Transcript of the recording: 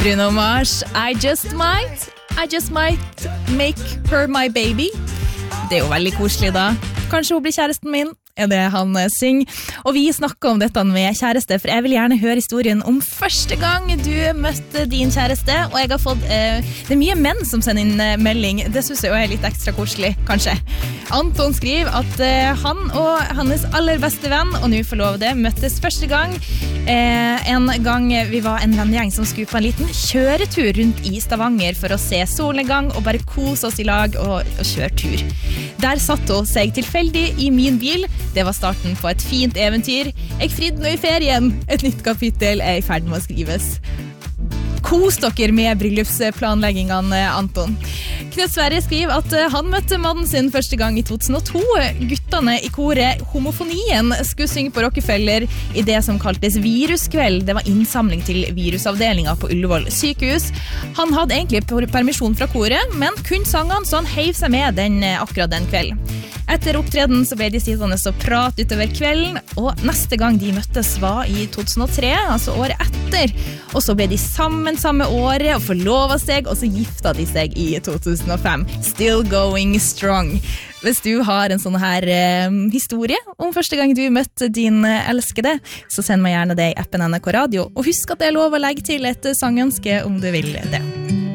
Bruno Mars, I just might make her my baby. Det jo veldig koselig da. Kanskje hun blir kjæresten min? Det han synger. Og vi snakker om dette med kjæreste, for jeg vil gjerne høre historien om første gang du møtte din kjæreste, og jeg har fått, det mye menn som sender inn melding, det synes jeg jo litt ekstra koselig, kanskje. Anton skriver at han og hans aller beste venn, og nå forlovede, møttes første gang, en gang vi var en vennegjeng som skulle på en liten kjøretur rundt i Stavanger for å se solnedgang og bare kose oss i lag og kjøre tur. Der satt hun seg tilfeldig i min bil. Det var starten på et fint eventyr. Jeg fridde nå i ferien. Et nytt kapittel I ferd med å skrives. Kos dere med bryllupsplanleggingene, Anton. Knut Sverre skriver at han møtte mannen sin første gang I 2002. Guttene I koret Homofonien skulle synge på Rockefeller I det som kaltes Viruskveld. Det var innsamling til virusavdelingen på Ullevål sykehus. Han hadde egentlig permisjon fra koret, men kun sang han, så han heiv seg med akkurat den kvelden. Etter opptreden så ble de sittende og prat utover kvelden, og neste gang de møttes var I 2003, altså året etter. Og så ble de sammen samme året og forlovet seg, og så gifta de seg I 2005. Still going strong. Hvis du har en sånn her historie om første gang du møtte din elskede, så send meg gjerne det I appen NRK Radio. Og husk at det lov å legge til et sangønske om du vil det.